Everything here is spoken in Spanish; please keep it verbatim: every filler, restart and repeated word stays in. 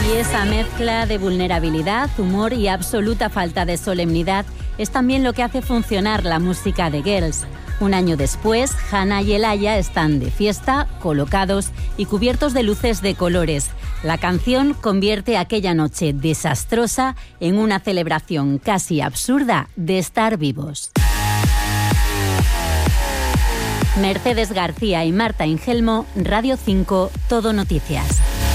Y esa mezcla de vulnerabilidad, humor y absoluta falta de solemnidad es también lo que hace funcionar la música de Girls. Un año después, Hannah y Elaya están de fiesta, colocados y cubiertos de luces de colores. La canción convierte aquella noche desastrosa en una celebración casi absurda de estar vivos. Mercedes García y Marta Ingelmo, Radio cinco, Todo Noticias.